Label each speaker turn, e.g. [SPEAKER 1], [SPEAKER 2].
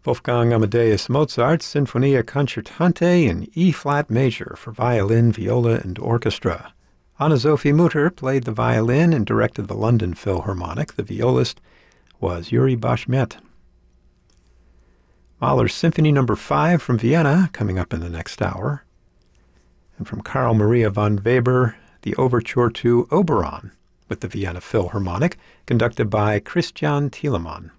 [SPEAKER 1] Wolfgang Amadeus Mozart's Sinfonia Concertante in E-flat major for violin, viola, and orchestra. Anna-Sophie Mutter played the violin and directed the London Philharmonic. The violist was Yuri Bashmet. Mahler's Symphony No. 5 from Vienna, coming up in the next hour. And from Carl Maria von Weber, the Overture to Oberon with the Vienna Philharmonic, conducted by Christian Thielemann.